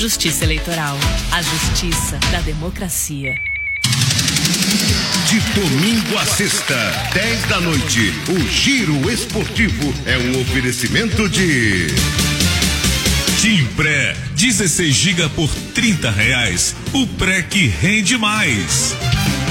Justiça Eleitoral, a justiça da democracia. De domingo a sexta, 10 da noite, o Giro Esportivo é um oferecimento de TIM Pré, 16 GB por R$30. O pré que rende mais.